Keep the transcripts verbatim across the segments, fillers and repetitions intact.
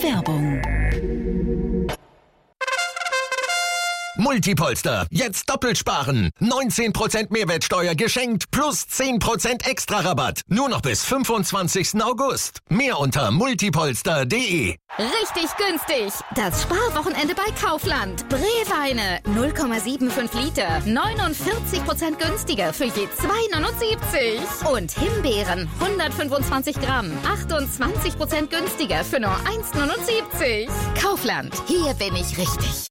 Werbung. Multipolster, jetzt doppelt sparen. neunzehn Prozent Mehrwertsteuer geschenkt plus zehn Prozent extra Rabatt. Nur noch bis fünfundzwanzigsten August. Mehr unter multipolster punkt de. Richtig günstig. Das Sparwochenende bei Kaufland. Brewweine null Komma fünfundsiebzig Liter. neunundvierzig Prozent günstiger für je zwei Komma neunundsiebzig. Und Himbeeren hundertfünfundzwanzig Gramm. achtundzwanzig Prozent günstiger für nur eins Komma neunundsiebzig. Kaufland. Hier bin ich richtig.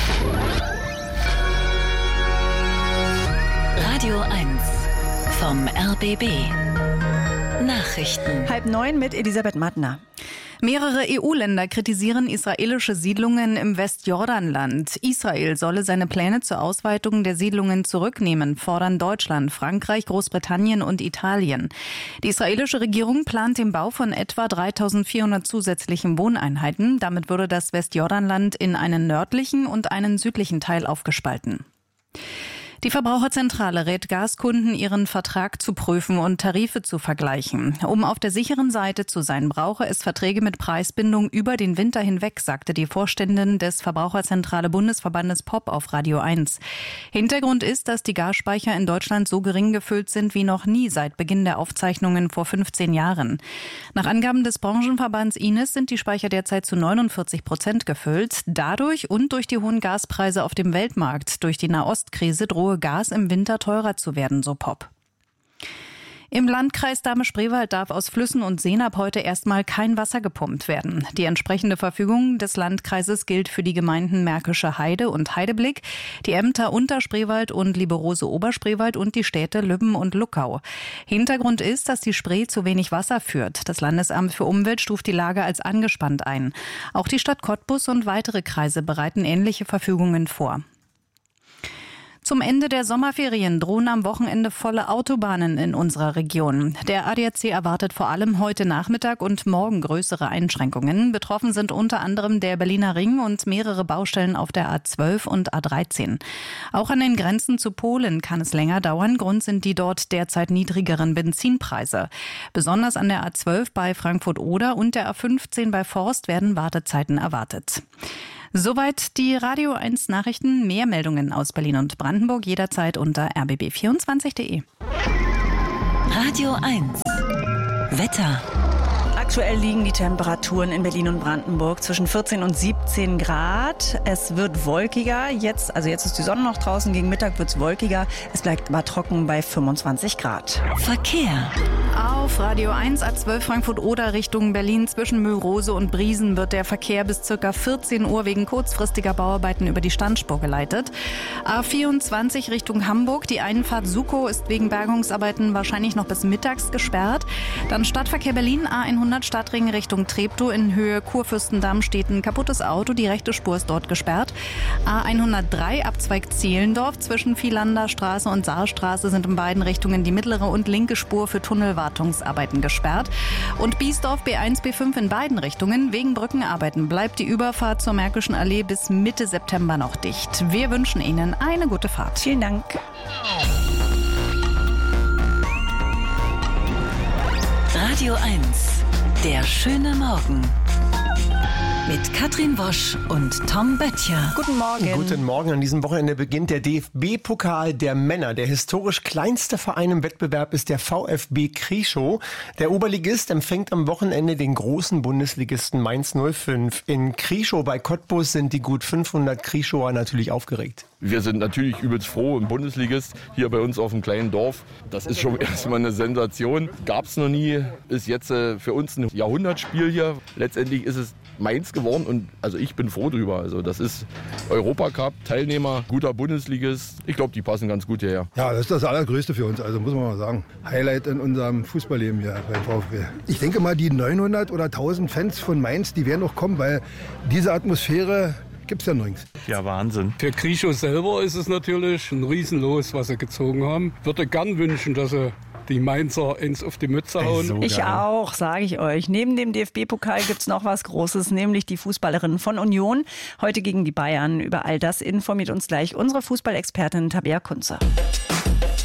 Radio eins vom R B B. Nachrichten. Halb neun mit Elisabeth Mattner. Mehrere E U-Länder kritisieren israelische Siedlungen im Westjordanland. Israel solle seine Pläne zur Ausweitung der Siedlungen zurücknehmen, fordern Deutschland, Frankreich, Großbritannien und Italien. Die israelische Regierung plant den Bau von etwa dreitausendvierhundert zusätzlichen Wohneinheiten. Damit würde das Westjordanland in einen nördlichen und einen südlichen Teil aufgespalten. Die Verbraucherzentrale rät Gaskunden, ihren Vertrag zu prüfen und Tarife zu vergleichen. Um auf der sicheren Seite zu sein, brauche es Verträge mit Preisbindung über den Winter hinweg, sagte die Vorständin des Verbraucherzentrale Bundesverbandes P O P auf Radio eins. Hintergrund ist, dass die Gasspeicher in Deutschland so gering gefüllt sind wie noch nie seit Beginn der Aufzeichnungen vor fünfzehn Jahren. Nach Angaben des Branchenverbands I N E S sind die Speicher derzeit zu neunundvierzig Prozent gefüllt. Dadurch und durch die hohen Gaspreise auf dem Weltmarkt durch die Nahostkrise drohe Gas im Winter teurer zu werden, so P O P. Im Landkreis Dahme-Spreewald darf aus Flüssen und Seen ab heute erstmal kein Wasser gepumpt werden. Die entsprechende Verfügung des Landkreises gilt für die Gemeinden Märkische Heide und Heideblick, die Ämter Unterspreewald und Liberose-Oberspreewald und die Städte Lübben und Luckau. Hintergrund ist, dass die Spree zu wenig Wasser führt. Das Landesamt für Umwelt stuft die Lage als angespannt ein. Auch die Stadt Cottbus und weitere Kreise bereiten ähnliche Verfügungen vor. Zum Ende der Sommerferien drohen am Wochenende volle Autobahnen in unserer Region. Der A D A C erwartet vor allem heute Nachmittag und morgen größere Einschränkungen. Betroffen sind unter anderem der Berliner Ring und mehrere Baustellen auf der A zwölf und A dreizehn. Auch an den Grenzen zu Polen kann es länger dauern. Grund sind die dort derzeit niedrigeren Benzinpreise. Besonders an der A zwölf bei Frankfurt-Oder und der A fünfzehn bei Forst werden Wartezeiten erwartet. Soweit die Radio eins Nachrichten. Mehr Meldungen aus Berlin und Brandenburg jederzeit unter r b b vierundzwanzig punkt de. Radio eins. Wetter. Aktuell liegen die Temperaturen in Berlin und Brandenburg zwischen vierzehn und siebzehn Grad. Es wird wolkiger. Jetzt, also jetzt ist die Sonne noch draußen. Gegen Mittag wird es wolkiger. Es bleibt aber trocken bei fünfundzwanzig Grad. Verkehr. Auf Radio eins A zwölf Frankfurt-Oder Richtung Berlin zwischen Mühlrose und Briesen wird der Verkehr bis ca. vierzehn Uhr wegen kurzfristiger Bauarbeiten über die Standspur geleitet. A vierundzwanzig Richtung Hamburg. Die Einfahrt Sukow ist wegen Bergungsarbeiten wahrscheinlich noch bis mittags gesperrt. Dann Stadtverkehr Berlin A hundert Stadtring Richtung Treptow in Höhe Kurfürstendamm steht ein kaputtes Auto. Die rechte Spur ist dort gesperrt. A hundertdrei Abzweig Zehlendorf zwischen Vielander Straße und Saarstraße sind in beiden Richtungen die mittlere und linke Spur für Tunnelwartungsarbeiten gesperrt. Und Biesdorf B eins B fünf in beiden Richtungen. Wegen Brückenarbeiten bleibt die Überfahrt zur Märkischen Allee bis Mitte September noch dicht. Wir wünschen Ihnen eine gute Fahrt. Vielen Dank. Radio eins. Der schöne Morgen. Mit Katrin Wosch und Tom Böttcher. Guten Morgen. Guten Morgen. An diesem Wochenende beginnt der D F B-Pokal der Männer. Der historisch kleinste Verein im Wettbewerb ist der VfB Krieschow. Der Oberligist empfängt am Wochenende den großen Bundesligisten Mainz null fünf. In Krieschow bei Cottbus sind die gut fünfhundert Krieschower natürlich aufgeregt. Wir sind natürlich übelst froh, ein Bundesligist hier bei uns auf dem kleinen Dorf. Das ist schon erstmal eine Sensation. Gab es noch nie, ist jetzt äh, für uns ein Jahrhundertspiel hier. Letztendlich ist es Mainz geworden und also ich bin froh drüber. Also das ist Europacup-Teilnehmer, guter Bundesligist. Ich glaube, die passen ganz gut hierher. Ja, das ist das Allergrößte für uns, also muss man mal sagen. Highlight in unserem Fußballleben hier beim VfB. Ich denke mal, die neunhundert oder tausend Fans von Mainz, die werden noch kommen, weil diese Atmosphäre gibt's ja nirgends. Ja, Wahnsinn. Für Krieschow selber ist es natürlich ein Riesenlos, was sie gezogen haben. Ich würde gern wünschen, dass sie die Mainzer ins auf die Mütze hauen. So ich auch, sage ich euch. Neben dem D F B-Pokal gibt's noch was Großes, nämlich die Fußballerinnen von Union. Heute gegen die Bayern. Über all das informiert uns gleich unsere Fußballexpertin Tabea Kunze.